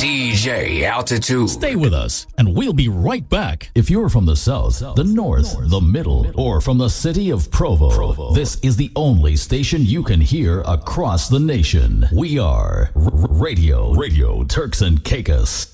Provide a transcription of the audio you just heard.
DJ Altitude. Stay with us, and we'll be right back. If you're from the south, the north, the middle, or from the city of Provo, this is the only station you can hear across the nation. We are Radio Turks and Caicos.